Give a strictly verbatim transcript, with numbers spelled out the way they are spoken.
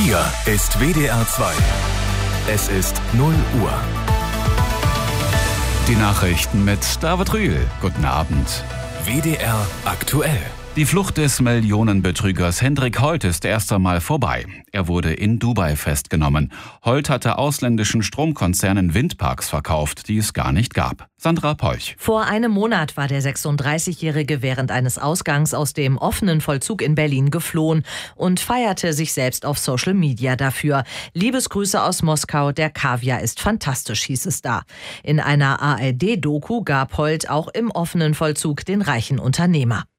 Hier ist W D R zwei. Es ist null Uhr. Die Nachrichten mit David Rühl. Guten Abend. W D R aktuell. Die Flucht des Millionenbetrügers Hendrik Holt ist erst einmal vorbei. Er wurde in Dubai festgenommen. Holt hatte ausländischen Stromkonzernen Windparks verkauft, die es gar nicht gab. Sandra Peuch. Vor einem Monat war der sechsunddreißigjährige während eines Ausgangs aus dem offenen Vollzug in Berlin geflohen und feierte sich selbst auf Social Media dafür. Liebesgrüße aus Moskau, der Kaviar ist fantastisch, hieß es da. In einer A R D-Doku gab Holt auch im offenen Vollzug den reichen Unternehmer.